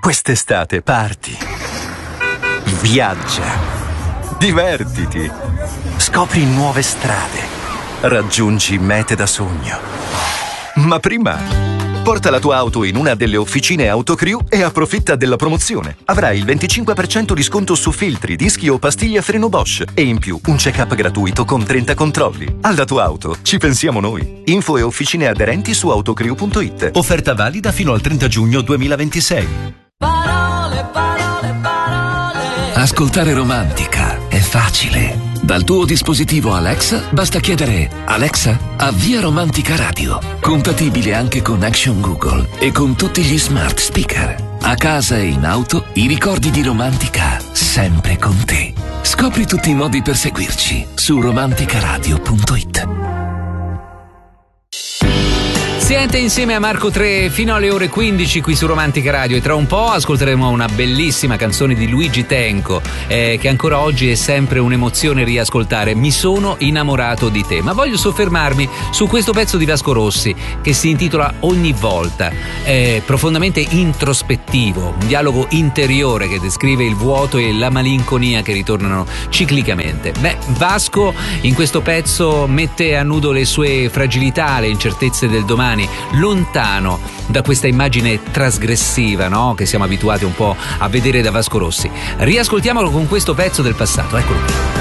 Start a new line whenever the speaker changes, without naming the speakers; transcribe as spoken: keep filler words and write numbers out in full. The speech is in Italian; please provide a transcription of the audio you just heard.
Quest'estate parti, viaggia, divertiti, scopri nuove strade, raggiungi mete da sogno. Ma prima, porta la tua auto in una delle officine Autocrew e approfitta della promozione. Avrai il venticinque per cento di sconto su filtri, dischi o pastiglie a freno Bosch e in più un check-up gratuito con trenta controlli. Alla tua auto ci pensiamo noi. Info e officine aderenti su autocrew punto it. Offerta valida fino al trenta giugno duemilaventisei.
Parole, parole, parole.
Ascoltare Romantica è facile. Dal tuo dispositivo Alexa basta chiedere: Alexa, avvia Romantica Radio. Compatibile anche con Action Google e con tutti gli smart speaker. A casa e in auto, i ricordi di Romantica sempre con te. Scopri tutti i modi per seguirci su romanticaradio punto it.
Siete insieme a Marco tre fino alle ore quindici qui su Romantica Radio e tra un po' ascolteremo una bellissima canzone di Luigi Tenco eh, che ancora oggi è sempre un'emozione riascoltare. Mi sono innamorato di te. Ma voglio soffermarmi su questo pezzo di Vasco Rossi che si intitola Ogni volta. È profondamente introspettivo, un dialogo interiore che descrive il vuoto e la malinconia che ritornano ciclicamente. Beh, Vasco in questo pezzo mette a nudo le sue fragilità, le incertezze del domani, lontano da questa immagine trasgressiva, no? Che siamo abituati un po' a vedere da Vasco Rossi. Riascoltiamolo con questo pezzo del passato, eccolo qui.